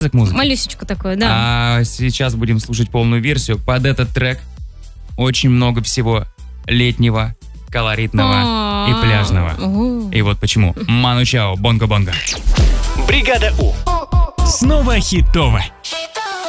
музыки. Малюсечку такую, да. А сейчас будем слушать полную версию. Под этот трек очень много всего летнего, колоритного и пляжного. И вот почему. Ману Чао, Бонго-бонго. Бригада У. Снова хитово.